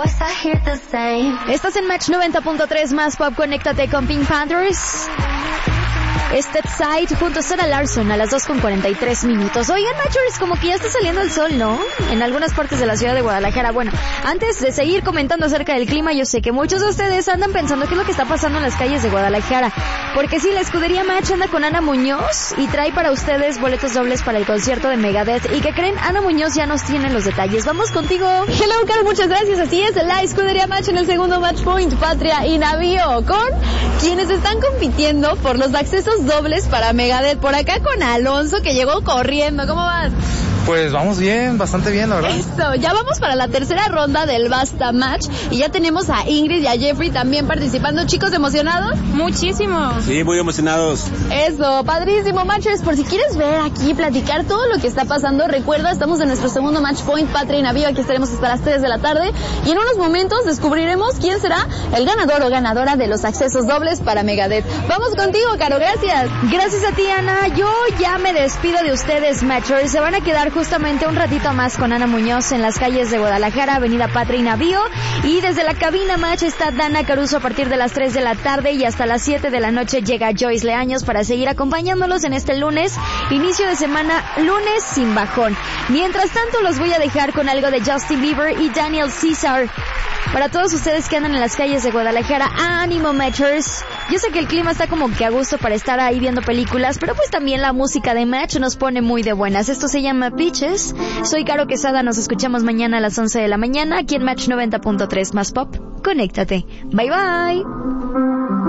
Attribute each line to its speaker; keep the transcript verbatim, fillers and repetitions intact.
Speaker 1: Estás en Match noventa punto tres más pop, conéctate con Pink Panthers. Step Side junto a Sarah Larson a las dos con cuarenta y tres minutos. Oigan, Matchers, como que ya está saliendo el sol, ¿no? En algunas partes de la ciudad de Guadalajara. Bueno, antes de seguir comentando acerca del clima, yo sé que muchos de ustedes andan pensando qué es lo que está pasando en las calles de Guadalajara. Porque sí, la escudería Match anda con Ana Muñoz y trae para ustedes boletos dobles para el concierto de Megadeth. ¿Y qué creen? Ana Muñoz ya nos tiene los detalles. Vamos contigo.
Speaker 2: Hello, Carl, muchas gracias. Así es, la escudería Match en el segundo Match Point, Patria y Navío, con quienes están compitiendo por los accesos dobles para Megadeth. Por acá con Alonso, que llegó corriendo. ¿Cómo vas?
Speaker 3: Pues vamos bien, bastante bien, la verdad.
Speaker 2: Eso, ya vamos para la tercera ronda del Basta Match y ya tenemos a Ingrid y a Jeffrey también participando. Chicos, ¿emocionados?
Speaker 4: Muchísimo.
Speaker 5: Sí, muy emocionados.
Speaker 2: Eso, padrísimo, Matchers. Por si quieres ver aquí, platicar todo lo que está pasando, recuerda, estamos en nuestro segundo Match Point, Patria y Navío. Aquí estaremos hasta las tres de la tarde y en unos momentos descubriremos quién será el ganador o ganadora de los accesos dobles para Megadeth. Vamos contigo, Caro, gracias.
Speaker 1: Gracias a ti, Ana. Yo ya me despido de ustedes, Matchers. Se van a quedar justamente un ratito más con Ana Muñoz en las calles de Guadalajara, Avenida Patria y Navío. Y desde la cabina Match está Dana Caruso a partir de las tres de la tarde y hasta las siete de la noche llega Joyce Leaños para seguir acompañándolos en este lunes, inicio de semana, lunes sin bajón. Mientras tanto, los voy a dejar con algo de Justin Bieber y Daniel Caesar. Para todos ustedes que andan en las calles de Guadalajara, ánimo, Matchers. Yo sé que el clima está como que a gusto para estar ahí viendo películas, pero pues también la música de Match nos pone muy de buenas. Esto se llama Peaches. Soy Caro Quesada, nos escuchamos mañana a las once de la mañana aquí en Match noventa punto tres más pop. Conéctate. Bye bye.